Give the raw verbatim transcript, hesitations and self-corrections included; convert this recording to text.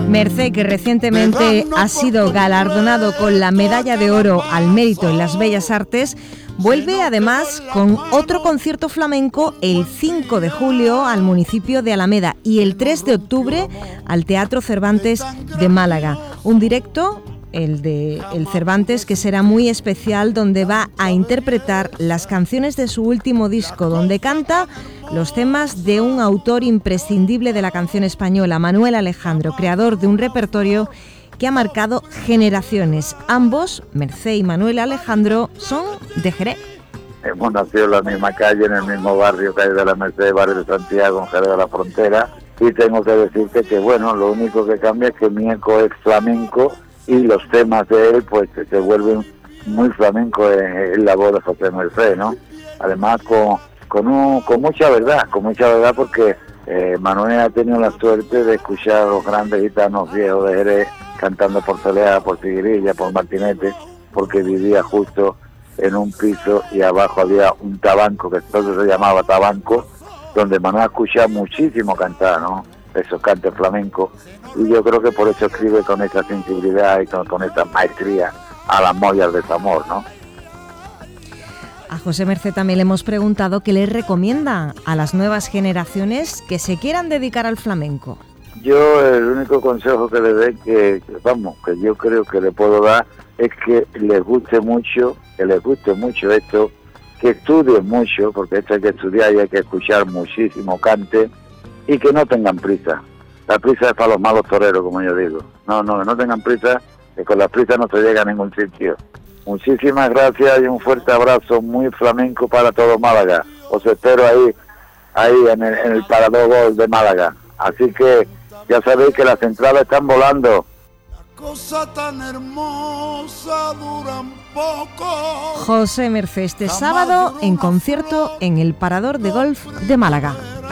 Mercé, que recientemente ha sido galardonado con la Medalla de Oro al Mérito en las Bellas Artes, vuelve además con otro concierto flamenco el cinco de julio al municipio de Alameda y el tres de octubre al Teatro Cervantes de Málaga. Un directo, el de el Cervantes, que será muy especial, donde va a interpretar las canciones de su último disco, donde canta los temas de un autor imprescindible de la canción española, Manuel Alejandro, creador de un repertorio que ha marcado generaciones. Ambos, Mercé y Manuel Alejandro, son de Jerez. Hemos nacido en la misma calle, en el mismo barrio, calle de la Merced, barrio de Santiago, en Jerez de la Frontera, y tengo que decirte que, bueno, lo único que cambia es que mi eco es flamenco y los temas de él, pues, se vuelven muy flamencos en, en la voz de José Mercé, ¿no? Además, con, con, un, con mucha verdad, con mucha verdad, porque eh, Manuel ha tenido la suerte de escuchar a los grandes gitanos viejos de Jerez cantando por Soleá, por Figuerilla, por Martinete, porque vivía justo en un piso y abajo había un tabanco, que entonces se llamaba tabanco, donde Manuel escuchaba muchísimo cantar, ¿no? Esos cantes flamencos, y yo creo que por eso escribe con esa sensibilidad y con, con esa maestría a las mollas de Zamor, ¿no? A José Mercé también le hemos preguntado qué le recomienda a las nuevas generaciones que se quieran dedicar al flamenco. Yo el único consejo que le dé, que, que vamos, que yo creo que le puedo dar, es que les guste mucho, que les guste mucho esto, que estudien mucho, porque esto hay que estudiar y hay que escuchar muchísimo cante, y que no tengan prisa. La prisa es para los malos toreros, como yo digo. No, no, no tengan prisa, que con la prisa no se llega a ningún sitio. Muchísimas gracias y un fuerte abrazo muy flamenco para todo Málaga. Os espero ahí, ahí en el, en el Parador Gol de Málaga. Así que ya sabéis que las centrales están volando. Cosa tan hermosa duran poco. José Mercé este sábado en concierto en el Parador de Golf de Málaga.